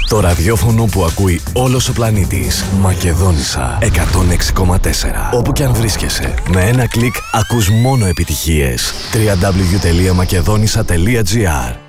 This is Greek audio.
Το ραδιόφωνο που ακούει όλος ο πλανήτης. Μακεδόνισσα 106,4. Όπου κι αν βρίσκεσαι, με ένα κλικ ακούς μόνο επιτυχίες. www.makedonissa.gr